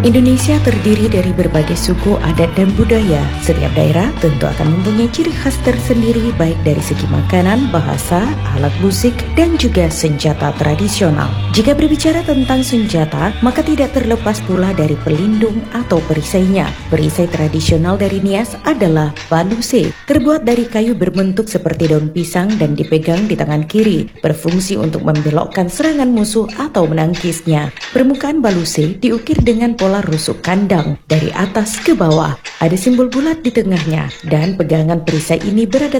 Indonesia terdiri dari berbagai suku, adat, dan budaya. Setiap daerah tentu akan mempunyai ciri khas tersendiri baik dari segi makanan, bahasa, alat musik, dan juga senjata tradisional. Jika berbicara tentang senjata, maka tidak terlepas pula dari pelindung atau perisainya. Perisai tradisional dari Nias adalah baluse, terbuat dari kayu berbentuk seperti daun pisang dan dipegang di tangan kiri, berfungsi untuk membelokkan serangan musuh atau menangkisnya. Permukaan baluse diukir dengan pola rusuk kandang dari atas ke bawah. Ada simbol bulat di tengahnya dan pegangan perisai ini berada